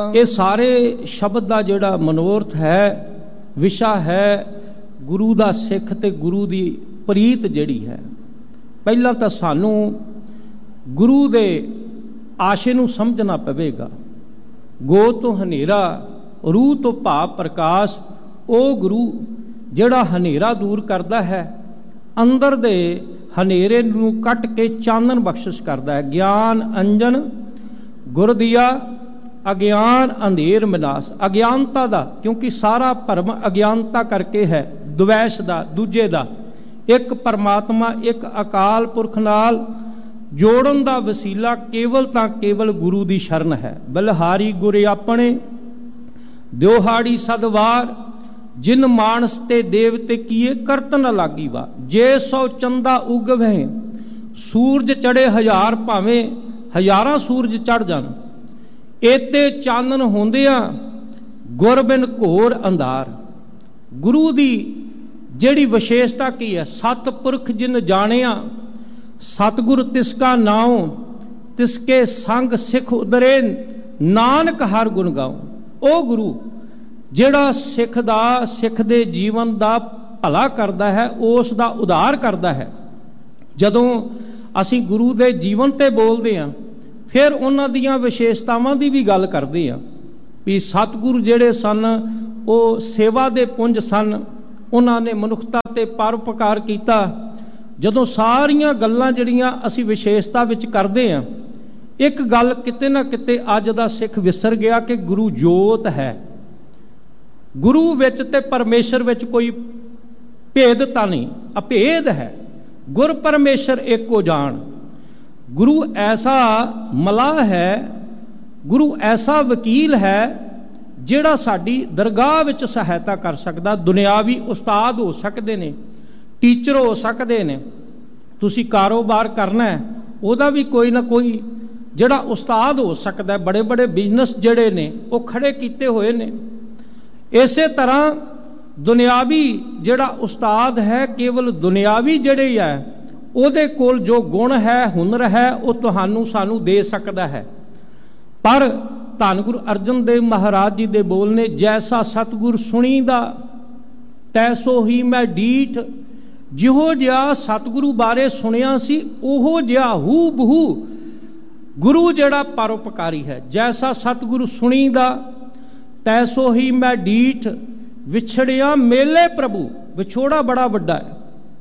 ये सारे शब्द का जिहड़ा मनोरथ है, विशा है गुरु का सिख ते गुरु की प्रीत जिहड़ी है। पहला तो सानू गुरु दे आशे नूं समझना पवेगा। गो तो हनेरा रूह तो भाव प्रकाश, ओ गुरु जिहड़ा हनेरा दूर करता है, अंदर दे हनेरे नूं कट के चानन बख्शिश करता है। ज्ञान अंजन गुर दिया, अज्ञान अंधेर विनाश। अज्ञानता दा, क्योंकि सारा भरम अज्ञानता करके है, द्वैश दा, दूजे दा। एक परमात्मा एक अकाल पुरख नाल जोड़न दा वसीला केवल तां केवल गुरु दी शरण है। बलिहारी गुरे अपने दिओहाड़ी सदवार, जिन मानस ते देवते किए करत न लागी वा। जे सौ चंदा उगवे सूरज चढ़े हजार, भावें हजारां सूरज चढ़ जान, एते चानन होंदियां गुर बिन घोर अंधार। गुरु दी जिहड़ी विशेषता की है, सतपुरख जिन जानिया सतगुर तिसका नाम, तिसके संग सिख उदरे नानक हर गुण गाओ। ओ गुरु जिहड़ा सिख दा, सिख दे जीवन दा भला करदा है, उस दा उधार करदा है। जदों असीं गुरु दे जीवन ते बोलदे हां, फिर उन्हां दीयां विशेषतावां दी भी गल करदे हां भी सतगुरु जिहड़े सन वो सेवा दे पुंज सन, उन्हां ने मनुखता ते परोपकार कीता। जदों सारियां गल्लां जिहड़ियां असीं विशेषता विच करदे हां, एक गल किते ना किते अज दा सिख विसर गया कि गुरु जोत है। गुरु विच ते परमेश्वर विच कोई भेदता नहीं, अभेद है। गुर परमेश्वर एको जान। गुरु ऐसा मलाह है, गुरु ऐसा वकील है जिहड़ा साडी दरगाह विच सहायता कर सकदा। दुनियावी उस्ताद हो सकदे ने, टीचर हो सकदे ने। तुसी कारोबार करना है, उहदा भी कोई ना कोई जिहड़ा उस्ताद हो सकदा है। बड़े बड़े बिजनेस जिहड़े ने वो खड़े कीते होए ने। इसे तरह दुनियावी जिहड़ा उस्ताद है, केवल दुनियावी जिहड़े है उहदे कोल जो गुण है, हुनर है, वो तुहानू सानू दे सकदा है। पर धन गुरु अर्जन देव महाराज जी दे बोल ने, जैसा सतगुर सुनीदा तैसो ही मैं डीठ। जिहो जिहा सतगुरु बारे सुनिया सी, ओहो जिहा हू बहू गुरु जिहड़ा परोपकारी है। जैसा सतगुरु सुनीदा तैसो ही मैं डीठ। विछड़िया मेले प्रभु, विछोड़ा बड़ा वड्डा है,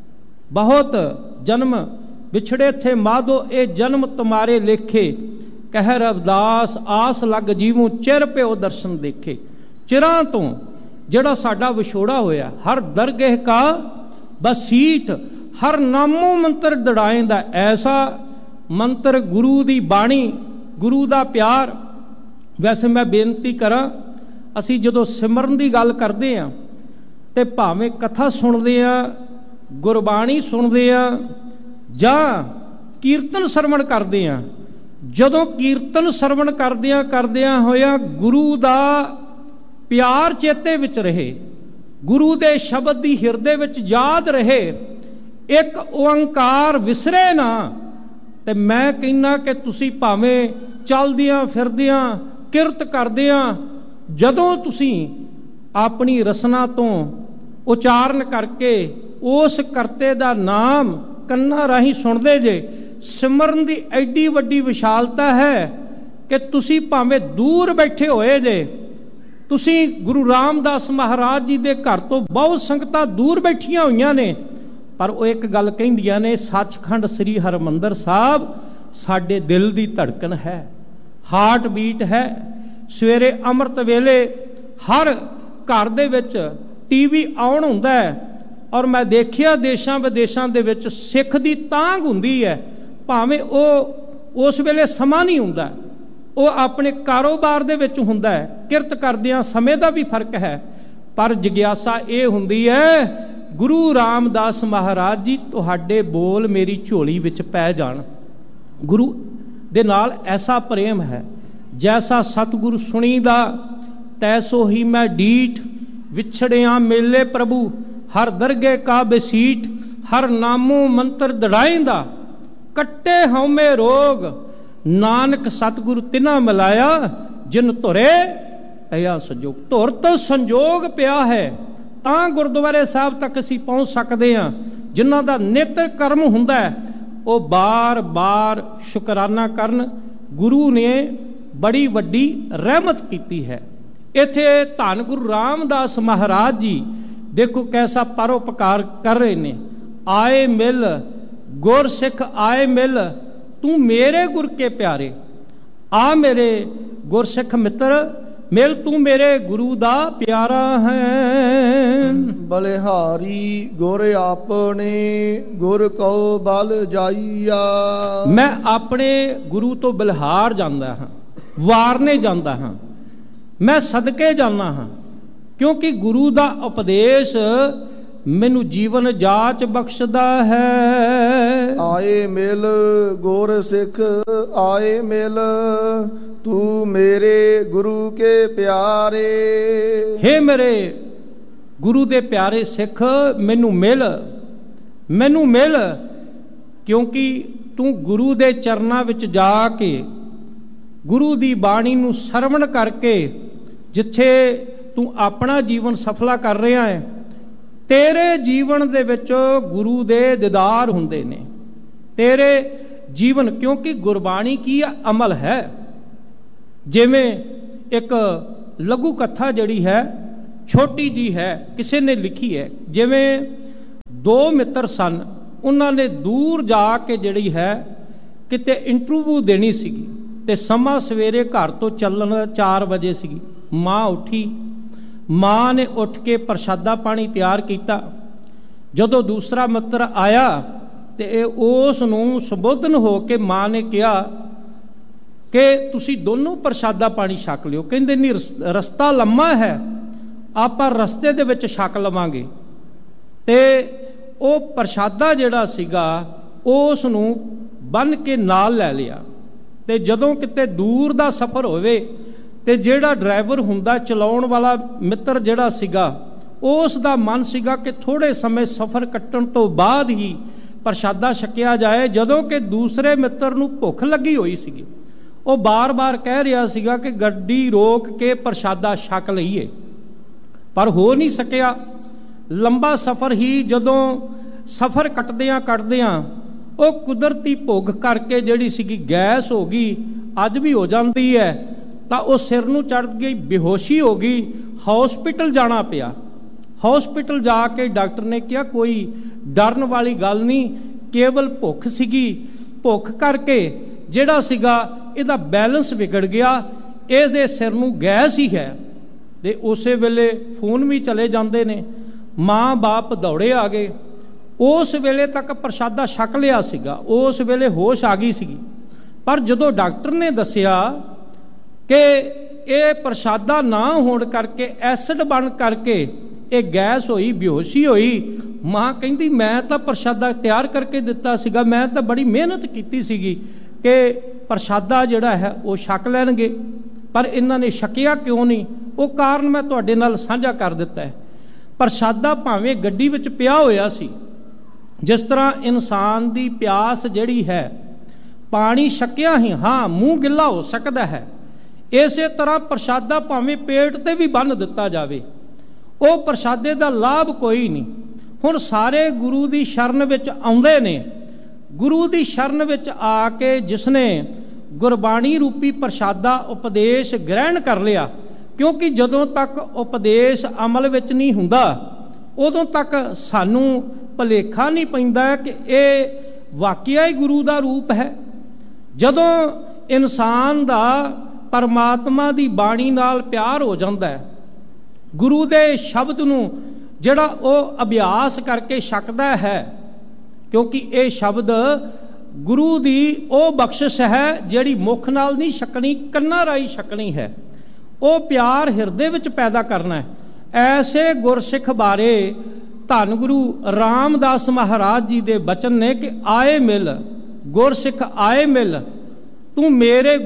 बहुत जन्म विछड़े थे माधो, ए जन्म तुम्हारे लेखे। कह रविदास आस लग जीवों, चिर प्यो दर्शन देखे। चिरां तो जिहड़ा साडा विछोड़ा होया, हर दरगह का बसीठ, हर नामो मंत्र दड़ाएंदा। ऐसा मंत्र गुरु दी बाणी, गुरु दा प्यार। वैसे मैं बेनती करा, असी जदों सिमरन दी गल करदे हां ते भावें कथा सुणदे हां, गुरबाणी सुणदे हां जां कीर्तन सरवण करदे हां, जदों कीर्तन सरवण करदियां होया गुरु दा प्यार चेते विच रहे, गुरु दे शब्द दी हिरदे विच याद रहे, एक ओंकार विसरे ना, ते मैं कहना कि तुसी भावें चलदियां फिरदियां किरत करदियां, जदों तुसी अपनी रसना तो उचारण करके उस करते दा नाम कन्ना राही सुनदे जे, सिमरन दी एडी वड्डी विशालता है कि तुसी भावें दूर बैठे होए जे, तुसी गुरु रामदास महाराज जी दे घर तो बहुत संगतां दूर बैठियां होईयां ने, पर वो एक गल कहिंदियां ने, सचखंड श्री हरमंदर साहब साडे दिल दी धड़कन है, हार्ट बीट है। सवेरे अमृत वेले हर घर दे विच टीवी ऑन हुंदा है, और मैं देखिया देशां विदेशां दे विच सिख दी तांग हुंदी है, भावें वो उस वेले समा नहीं हुंदा, वो अपने कारोबार दे विच हुंदा है, किरत करदियां समय दा भी फर्क है, पर जिग्यासा ये हुंदी है गुरु रामदास महाराज जी तुहाडे बोल मेरी झोली विच पै जाण। गुरु दे नाल ऐसा प्रेम है। जैसा सतगुरु सुनीदा तैसो ही मैं डीठ। विछड़िया मेले प्रभु हर दरगे का बसीठ। हर नामो मंत्र दड़ाइंदा कट्टे हौमे रोग। नानक सतगुरु तिना मिलाया ਜਿਨ ਧੁਰੇ ਪਿਆ ਸੰਜੋਗ। ਧੁਰ ਤੋਂ ਸੰਜੋਗ ਪਿਆ ਹੈ ਤਾਂ ਗੁਰਦੁਆਰੇ ਸਾਹਿਬ ਤੱਕ ਅਸੀਂ ਪਹੁੰਚ ਸਕਦੇ ਹਾਂ। ਜਿਨ੍ਹਾਂ ਦਾ ਨਿਤ ਕਰਮ ਹੁੰਦਾ ਉਹ ਬਾਰ-ਬਾਰ ਸ਼ੁਕਰਾਨਾ ਕਰਨ। ਗੁਰੂ ਨੇ ਬੜੀ ਵੱਡੀ ਰਹਿਮਤ ਕੀਤੀ ਹੈ। ਇੱਥੇ ਧੰਨ ਗੁਰੂ ਰਾਮਦਾਸ ਮਹਾਰਾਜ ਜੀ ਦੇਖੋ ਕੈਸਾ ਪਰਉਪਕਾਰ ਕਰ ਰਹੇ ਨੇ। ਆਏ ਮਿਲ ਗੁਰ ਸਿੱਖ ਆਏ ਮਿਲ, ਤੂੰ ਮੇਰੇ ਗੁਰ ਕੇ ਪਿਆਰੇ। ਆ ਮੇਰੇ ਗੁਰਸਿੱਖ ਮਿੱਤਰ ਮਿਲ, ਤੂੰ ਮੇਰੇ ਗੁਰੂ ਦਾ ਪਿਆਰਾ ਹੈ। ਬਲਿਹਾਰੀ ਗੁਰ ਆਪਣੇ ਗੁਰ ਕਉ ਬਲ ਜਾਈਆ। ਮੈਂ ਆਪਣੇ ਗੁਰੂ ਤੋਂ ਬਲਿਹਾਰ ਜਾਂਦਾ ਹਾਂ, ਵਾਰਨੇ ਜਾਂਦਾ ਹਾਂ, ਮੈਂ ਸਦਕੇ ਜਾਂਦਾ ਹਾਂ, ਕਿਉਂਕਿ ਗੁਰੂ ਦਾ ਉਪਦੇਸ਼ ਮੈਨੂੰ ਜੀਵਨ ਜਾਚ ਬਖਸ਼ਦਾ ਹੈ। ਆਏ ਮਿਲ ਗੁਰ ਸਿੱਖ ਆਏ ਮਿਲ, ਤੂੰ ਮੇਰੇ ਗੁਰੂ ਕੇ ਪਿਆਰੇ। ਹੇ ਮੇਰੇ ਗੁਰੂ ਦੇ ਪਿਆਰੇ ਸਿੱਖ, ਮੈਨੂੰ ਮਿਲ, ਮੈਨੂੰ ਮਿਲ, ਕਿਉਂਕਿ ਤੂੰ ਗੁਰੂ ਦੇ ਚਰਨਾਂ ਵਿੱਚ ਜਾ ਕੇ ਗੁਰੂ ਦੀ ਬਾਣੀ ਨੂੰ ਸਰਵਣ ਕਰਕੇ ਜਿੱਥੇ ਤੂੰ ਆਪਣਾ ਜੀਵਨ ਸਫਲਾ ਕਰ ਰਿਹਾ ਹੈ, ਤੇਰੇ ਜੀਵਨ ਦੇ ਵਿੱਚ ਗੁਰੂ ਦੇ ਦੀਦਾਰ ਹੁੰਦੇ ਨੇ। ਤੇਰੇ ਜੀਵਨ, ਕਿਉਂਕਿ ਗੁਰਬਾਣੀ ਕੀ ਹੈ? ਅਮਲ ਹੈ। ਜਿਵੇਂ ਇੱਕ ਲਘੂ ਕਥਾ ਜਿਹੜੀ ਹੈ ਛੋਟੀ ਜੀ ਹੈ, ਕਿਸੇ ਨੇ ਲਿਖੀ ਹੈ। ਜਿਵੇਂ ਦੋ ਮਿੱਤਰ ਸਨ, ਉਹਨਾਂ ਨੇ ਦੂਰ ਜਾ ਕੇ ਜਿਹੜੀ ਹੈ ਕਿਤੇ ਇੰਟਰਵਿਊ ਦੇਣੀ ਸੀਗੀ, ਤੇ ਸਮਾਂ ਸਵੇਰੇ ਘਰ ਤੋਂ ਚੱਲਣ 4 ਵਜੇ ਸੀਗੀ। ਮਾਂ ਉੱਠੀ, ਮਾਂ ਨੇ ਉੱਠ ਕੇ ਪ੍ਰਸ਼ਾਦਾ ਪਾਣੀ ਤਿਆਰ ਕੀਤਾ। ਜਦੋਂ ਦੂਸਰਾ ਮਿੱਤਰ ਆਇਆ ਤੇ ਉਸ ਨੂੰ ਸੰਬੋਧਨ ਹੋ ਕੇ ਮਾਂ ਨੇ ਕਿਹਾ ਕਿ ਤੁਸੀਂ ਦੋਨੋਂ ਪ੍ਰਸ਼ਾਦਾ ਪਾਣੀ ਛਕ ਲਿਓ। ਕਹਿੰਦੇ ਨਹੀਂ, ਰਸਤਾ ਲੰਮਾ ਹੈ, ਆਪਾਂ ਰਸਤੇ ਦੇ ਵਿੱਚ ਛਕ ਲਵਾਂਗੇ। ਤੇ ਉਹ ਪ੍ਰਸ਼ਾਦਾ ਜਿਹੜਾ ਸੀਗਾ ਉਸ ਨੂੰ ਬੰਨ੍ਹ ਕੇ ਨਾਲ ਲੈ ਲਿਆ। ਤੇ ਜਦੋਂ ਕਿਤੇ ਦੂਰ ਦਾ ਸਫ਼ਰ ਹੋਵੇ ਤੇ ਜਿਹੜਾ ਡਰਾਈਵਰ ਹੁੰਦਾ, ਚਲਾਉਣ ਵਾਲਾ ਮਿੱਤਰ ਜਿਹੜਾ ਸੀਗਾ, ਉਸ ਦਾ ਮਨ ਸੀਗਾ ਕਿ ਥੋੜੇ ਸਮੇਂ ਸਫ਼ਰ ਕੱਟਣ ਤੋਂ ਬਾਅਦ ਹੀ ਪ੍ਰਸ਼ਾਦਾ ਛਕਿਆ ਜਾਏ। ਜਦੋਂ ਕਿ ਦੂਸਰੇ ਮਿੱਤਰ ਨੂੰ ਭੁੱਖ ਲੱਗੀ ਹੋਈ ਸੀਗੀ, ਉਹ ਬਾਰ-ਬਾਰ ਕਹਿ ਰਿਹਾ ਸੀਗਾ ਕਿ ਗੱਡੀ ਰੋਕ ਕੇ ਪ੍ਰਸ਼ਾਦਾ ਛਕ ਲਈਏ, ਪਰ ਹੋ ਨਹੀਂ ਸਕਿਆ। ਲੰਬਾ ਸਫ਼ਰ ਹੀ ਜਦੋਂ ਸਫ਼ਰ ਕੱਟਦਿਆਂ ਉਹ ਕੁਦਰਤੀ ਭੁੱਖ ਕਰਕੇ ਜਿਹੜੀ ਸੀਗੀ ਗੈਸ ਹੋ ਗਈ, ਅੱਜ ਵੀ ਹੋ ਜਾਂਦੀ ਹੈ, ਤਾਂ ਉਹ ਸਿਰ ਨੂੰ ਚੜ੍ਹ ਗਈ, ਬੇਹੋਸ਼ੀ ਹੋ ਗਈ, ਹਸਪੀਟਲ ਜਾਣਾ ਪਿਆ। ਹਸਪੀਟਲ ਜਾ ਕੇ ਡਾਕਟਰ ਨੇ ਕਿਹਾ ਕੋਈ ਡਰਨ ਵਾਲੀ ਗੱਲ ਨਹੀਂ, ਕੇਵਲ ਭੁੱਖ ਸੀਗੀ, ਭੁੱਖ ਕਰਕੇ ਜਿਹੜਾ ਸੀਗਾ ਇਹਦਾ ਬੈਲੈਂਸ ਵਿਗੜ ਗਿਆ, ਇਹਦੇ ਸਿਰ ਨੂੰ ਗੈਸ ਹੀ ਹੈ। ਤੇ ਉਸੇ ਵੇਲੇ ਫੋਨ ਵੀ ਚਲੇ ਜਾਂਦੇ ਨੇ, ਮਾਂ ਬਾਪ ਦੌੜੇ ਆ ਗਏ। ਉਸ ਵੇਲੇ ਤੱਕ ਪ੍ਰਸ਼ਾਦਾ ਛਕ ਲਿਆ ਸੀਗਾ, ਉਸ ਵੇਲੇ ਹੋਸ਼ ਆ ਗਈ ਸੀਗੀ। ਪਰ ਜਦੋਂ ਡਾਕਟਰ ਨੇ ਦੱਸਿਆ ਕਿ ਇਹ ਪ੍ਰਸ਼ਾਦਾ ਨਾ ਹੋਣ ਕਰਕੇ ਐਸਿਡ ਬਣ ਕਰਕੇ ਇਹ ਗੈਸ ਹੋਈ, ਬੇਹੋਸ਼ੀ ਹੋਈ, ਮਾਂ ਕਹਿੰਦੀ ਮੈਂ ਤਾਂ ਪ੍ਰਸ਼ਾਦਾ ਤਿਆਰ ਕਰਕੇ ਦਿੱਤਾ ਸੀਗਾ, ਮੈਂ ਤਾਂ ਬੜੀ ਮਿਹਨਤ ਕੀਤੀ ਸੀਗੀ ਕਿ ਪ੍ਰਸ਼ਾਦਾ ਜਿਹੜਾ ਹੈ ਉਹ ਛਕ ਲੈਣਗੇ, ਪਰ ਇਹਨਾਂ ਨੇ ਛਕਿਆ ਕਿਉਂ ਨਹੀਂ? ਉਹ ਕਾਰਨ ਮੈਂ ਤੁਹਾਡੇ ਨਾਲ ਸਾਂਝਾ ਕਰ ਦਿੱਤਾ ਹੈ। ਪ੍ਰਸ਼ਾਦਾ ਭਾਵੇਂ ਗੱਡੀ ਵਿੱਚ ਪਿਆ ਹੋਇਆ ਸੀ, ਜਿਸ ਤਰ੍ਹਾਂ ਇਨਸਾਨ ਦੀ ਪਿਆਸ ਜਿਹੜੀ ਹੈ ਪਾਣੀ ਛਕਿਆ ਹੀ ਹਾਂ ਮੂੰਹ ਗਿੱਲਾ ਹੋ ਸਕਦਾ ਹੈ, ਇਸੇ ਤਰ੍ਹਾਂ ਪ੍ਰਸ਼ਾਦਾ ਭਾਵੇਂ ਪੇਟ ਤੇ ਵੀ ਬੰਨ੍ਹ ਦਿੱਤਾ ਜਾਵੇ, ਉਹ ਪ੍ਰਸ਼ਾਦੇ ਦਾ ਲਾਭ ਕੋਈ ਨਹੀਂ। ਹੁਣ ਸਾਰੇ ਗੁਰੂ ਦੀ ਸ਼ਰਨ ਵਿੱਚ ਆਉਂਦੇ ਨੇ। ਗੁਰੂ ਦੀ ਸ਼ਰਨ ਵਿੱਚ ਆ ਕੇ ਜਿਸਨੇ ਗੁਰਬਾਣੀ ਰੂਪੀ ਪ੍ਰਸ਼ਾਦਾ ਉਪਦੇਸ਼ ਗ੍ਰਹਿਣ ਕਰ ਲਿਆ, ਕਿਉਂਕਿ ਜਦੋਂ ਤੱਕ ਉਪਦੇਸ਼ ਅਮਲ ਵਿੱਚ ਨਹੀਂ ਹੁੰਦਾ ਉਦੋਂ ਤੱਕ ਸਾਨੂੰ ਭੁਲੇਖਾ ਨਹੀਂ ਪੈਂਦਾ ਕਿ ਇਹ ਵਾਕਿਆ ਹੀ ਗੁਰੂ ਦਾ ਰੂਪ ਹੈ। ਜਦੋਂ ਇਨਸਾਨ ਦਾ ਪਰਮਾਤਮਾ ਦੀ ਬਾਣੀ ਨਾਲ ਪਿਆਰ ਹੋ ਜਾਂਦਾ ਹੈ, ਗੁਰੂ ਦੇ ਸ਼ਬਦ ਨੂੰ ਜਿਹੜਾ ਉਹ ਅਭਿਆਸ ਕਰਕੇ ਛਕਦਾ ਹੈ, ਕਿਉਂਕਿ ਇਹ ਸ਼ਬਦ ਗੁਰੂ ਦੀ ਉਹ ਬਖਸ਼ਿਸ਼ ਹੈ ਜਿਹੜੀ ਮੁੱਖ ਨਾਲ ਨਹੀਂ ਛਕਣੀ, ਕੰਨਾਂ ਰਾਹੀਂ ਛਕਣੀ ਹੈ। ਉਹ ਪਿਆਰ ਹਿਰਦੇ ਵਿੱਚ ਪੈਦਾ ਕਰਨਾ ਹੈ। ਐਸੇ ਗੁਰਸਿੱਖ ਬਾਰੇ ਧੰਨ ਗੁਰੂ ਰਾਮਦਾਸ ਮਹਾਰਾਜ ਜੀ ਦੇ ਬਚਨ ਨੇ ਕਿ ਆਏ ਮਿਲ ਗੁਰਸਿੱਖ ਆਏ ਮਿਲ, ਤੂੰ ਮੇਰੇ